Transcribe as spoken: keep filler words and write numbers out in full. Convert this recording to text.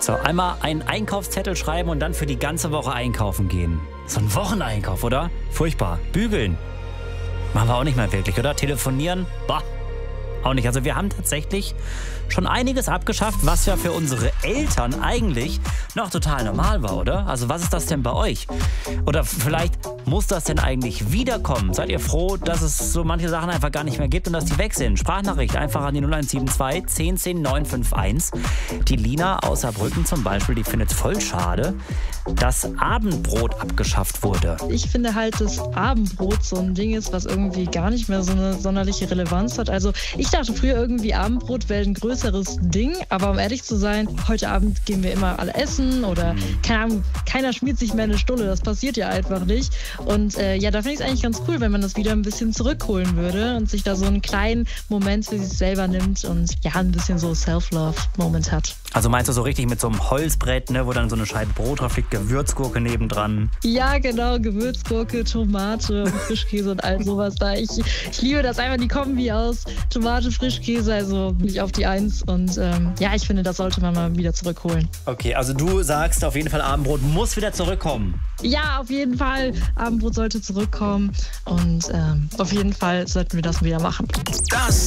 So, einmal einen Einkaufszettel schreiben und dann für die ganze Woche einkaufen gehen. So ein Wocheneinkauf, oder? Furchtbar. Bügeln. Machen wir auch nicht mehr wirklich, oder? Telefonieren? Bah. Auch nicht. Also wir haben tatsächlich schon einiges abgeschafft, was ja für unsere Eltern eigentlich noch total normal war, oder? Also was ist das denn bei euch? Oder vielleicht muss das denn eigentlich wiederkommen? Seid ihr froh, dass es so manche Sachen einfach gar nicht mehr gibt und dass die weg sind? Sprachnachricht einfach an die null eins sieben zwei, zehn zehn, neun fünf eins. Die Lina aus Saarbrücken zum Beispiel, die findet es voll schade, dass Abendbrot abgeschafft wurde. Ich finde halt, dass Abendbrot so ein Ding ist, was irgendwie gar nicht mehr so eine sonderliche Relevanz hat. Also ich dachte früher irgendwie, Abendbrot wäre ein größeres Ding, aber um ehrlich zu sein, heute Abend gehen wir immer alle essen oder keine Ahnung, keiner schmiert sich mehr eine Stulle, das passiert ja einfach nicht. Und äh, ja, da finde ich es eigentlich ganz cool, wenn man das wieder ein bisschen zurückholen würde und sich da so einen kleinen Moment für sich selber nimmt und ja, ein bisschen so Self-Love-Moment hat. Also meinst du so richtig mit so einem Holzbrett, ne, wo dann so eine Scheibe Brot drauf liegt, Gewürzgurke nebendran? Ja, genau, Gewürzgurke, Tomate, Frischkäse und all sowas da. Ich, ich liebe das einfach, die Kombi aus Tomate, Frischkäse, also bin ich auf die Eins. Und ähm, ja, ich finde, das sollte man mal wieder zurückholen. Okay, also du sagst auf jeden Fall, Abendbrot muss wieder zurückkommen. Ja, auf jeden Fall. Abendbrot sollte zurückkommen und ähm, auf jeden Fall sollten wir das wieder machen. Das